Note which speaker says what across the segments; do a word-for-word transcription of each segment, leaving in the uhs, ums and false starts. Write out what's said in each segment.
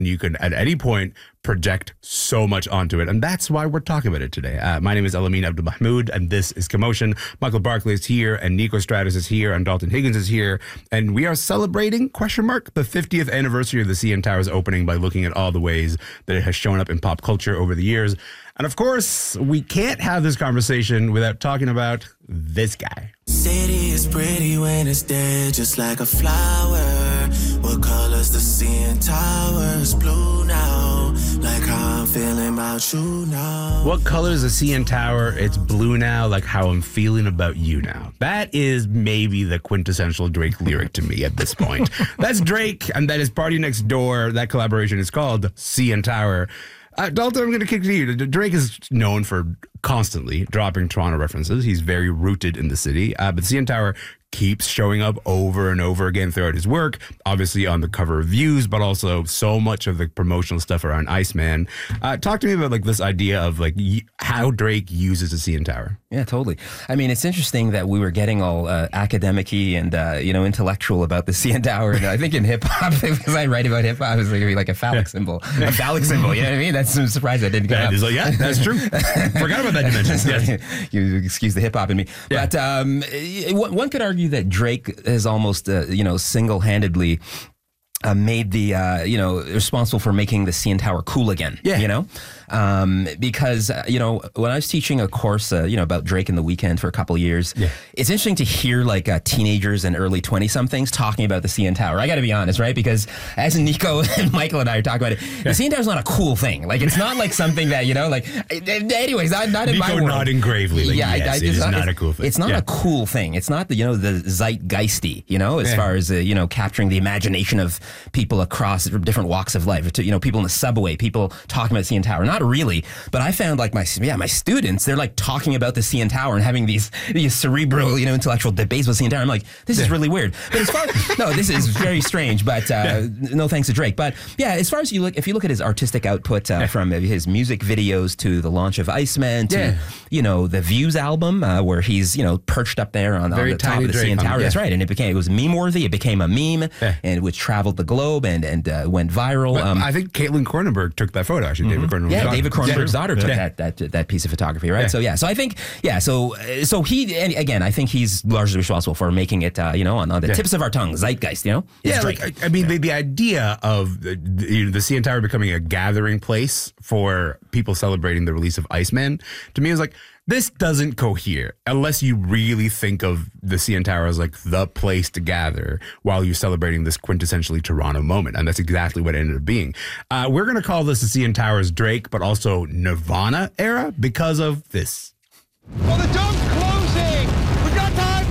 Speaker 1: you can at any point project so much onto it. And that's why we're talking about it today. Uh, my name is Elamin Abdulmahmoud, and this is Commotion. Michael Barclay is here, and Nico Stratus is here, and Dalton Higgins is here. And we are celebrating, question mark, the fiftieth anniversary of the C N Tower's opening by looking at all the ways that it has shown up in pop culture over the years. And of course, we can't have this conversation without talking about this guy.
Speaker 2: City is pretty when it's dead, just like a flower. What color's the C N Tower? It's blue now, like how I'm feeling about you now.
Speaker 1: What color is the C N Tower? It's blue now, like how I'm feeling about you now. That is maybe the quintessential Drake lyric to me at this point. That's Drake, and that is Party Next Door. That collaboration is called C N Tower. Uh, Dalton, I'm going to kick to you. Drake is known for constantly dropping Toronto references. He's very rooted in the city. Uh, but C N Tower keeps showing up over and over again throughout his work, obviously on the cover of Views, but also so much of the promotional stuff around Iceman. Uh, talk to me about like this idea of like y- how Drake uses the C N Tower.
Speaker 3: Yeah, totally. I mean, it's interesting that we were getting all uh, academic-y and, uh, you know, intellectual about the C N Tower. And I think in hip-hop, because I write about hip-hop, it's like, like a phallic yeah. symbol. A phallic symbol, you know what I mean? That's I'm surprised I didn't get
Speaker 1: that
Speaker 3: up.
Speaker 1: Like, yeah, that's true. Forgot about that dimension. Yes.
Speaker 3: You excuse the hip-hop in me. Yeah. But um, one could argue that Drake is almost, uh, you know, single-handedly Uh, made the, uh, you know, responsible for making the C N Tower cool again,
Speaker 1: yeah.
Speaker 3: you know, um, because, uh, you know, when I was teaching a course, uh, you know, about Drake and the Weeknd for a couple of years, yeah. it's interesting to hear like uh, teenagers and early twenty-somethings talking about the C N Tower. I got to be honest, right? Because as Nico and Michael and I are talking about it, yeah. the C N Tower is not a cool thing. Like, it's not like something that, you know, like, anyways, not, not in
Speaker 1: Nico
Speaker 3: my world.
Speaker 1: nodding gravely. Like,
Speaker 3: yeah,
Speaker 1: yes,
Speaker 3: I, I,
Speaker 1: it
Speaker 3: it's
Speaker 1: is
Speaker 3: not,
Speaker 1: not
Speaker 3: it's,
Speaker 1: a cool thing.
Speaker 3: It's not
Speaker 1: yeah.
Speaker 3: a cool thing. It's not the, you know, the zeitgeisty, you know, as
Speaker 1: yeah.
Speaker 3: far as, uh, you know, capturing the imagination of people across different walks of life. To, you know, people in the subway, people talking about C N Tower. Not really, but I found like my yeah my students, they're like talking about the C N Tower and having these these cerebral, you know, intellectual debates with C N Tower. I'm like, this yeah. is really weird. But as far no, this is very strange. But uh, yeah. no thanks to Drake. But yeah, as far as you look, if you look at his artistic output uh, yeah. from his music videos to the launch of Iceman to yeah. you know the Views album uh, where he's you know perched up there on, on the top of the
Speaker 1: Drake
Speaker 3: C N Tower.
Speaker 1: Yeah.
Speaker 3: That's right, and it became it was meme worthy. It became a meme, yeah. and which traveled the globe and and uh, went viral.
Speaker 1: Um, I think Caitlin Cronenberg took that photo. Actually, mm-hmm. David Cronenberg's
Speaker 3: yeah,
Speaker 1: daughter.
Speaker 3: David Cronenberg's
Speaker 1: yeah.
Speaker 3: daughter took
Speaker 1: yeah.
Speaker 3: that that that piece of photography, right?
Speaker 1: Yeah.
Speaker 3: So yeah, so I think yeah, so uh, so he and again, I think he's largely responsible for making it, uh, you know, on, on the yeah. tips of our tongue, zeitgeist, you know.
Speaker 1: Yeah, like, I, I mean, yeah. the, the idea of the, the, the C N Tower becoming a gathering place for people celebrating the release of Iceman, to me, is like, this doesn't cohere unless you really think of the C N Tower as like the place to gather while you're celebrating this quintessentially Toronto moment. And that's exactly what it ended up being. Uh, we're going to call this the C N Tower's Drake, but also Nirvana era because of this.
Speaker 4: Well, the dump's closing. We got time.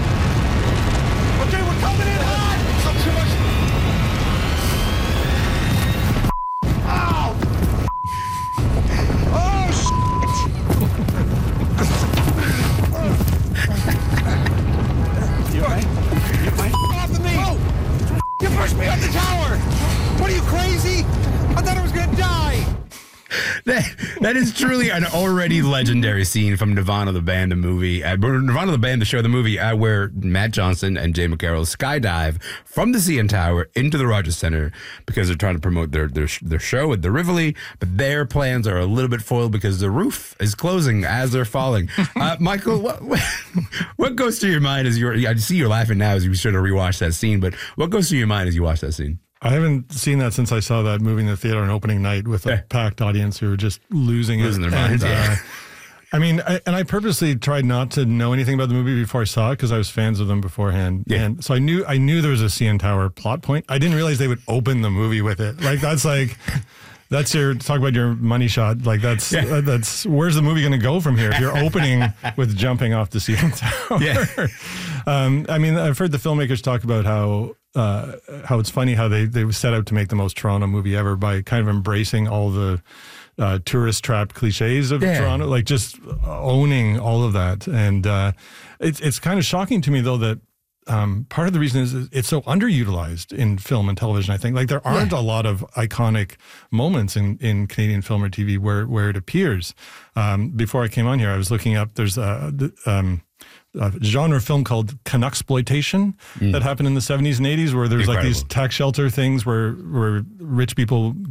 Speaker 4: Okay, we're coming in hot. Not too much. Ow! Oh, shit! You right? You right? Off of me! Whoa! You pushed me off the tower! What are you, crazy? I thought I was gonna die!
Speaker 1: That, that is truly an already legendary scene from Nirvana the Band, the movie, uh, Nirvana the Band, the show, the movie, uh, where Matt Johnson and Jay McCarroll skydive from the C N Tower into the Rogers Center because they're trying to promote their their, their show at the Rivoli, but their plans are a little bit foiled because the roof is closing as they're falling. Uh, Michael, what, what what goes through your mind as you're, I see you're laughing now as you should have rewatched that scene, but what goes through your mind as you watch that scene?
Speaker 5: I haven't seen that since I saw that movie in the theater on opening night with a yeah. packed audience who were just losing,
Speaker 1: losing
Speaker 5: it.
Speaker 1: their minds.
Speaker 5: And,
Speaker 1: yeah.
Speaker 5: uh, I mean, I, and I purposely tried not to know anything about the movie before I saw it because I was fans of them beforehand. Yeah. And so I knew I knew there was a C N Tower plot point. I didn't realize they would open the movie with it. Like, that's like... That's your, talk about your money shot. Like, that's, yeah. that's, where's the movie going to go from here if you're opening with jumping off the C N Tower? Yeah. um, I mean, I've heard the filmmakers talk about how, uh, how it's funny how they, they set out to make the most Toronto movie ever by kind of embracing all the uh, tourist trapped cliches of yeah. Toronto, like just owning all of that. And uh, it's, it's kind of shocking to me, though, that Um, part of the reason is it's so underutilized in film and television, I think. Like, there aren't yeah. a lot of iconic moments in, in Canadian film or T V where, where it appears. Um, before I came on here, I was looking up, there's a, um, a genre film called Canucksploitation mm. that happened in the seventies and eighties where there's Incredible. like these tax shelter things where, where rich people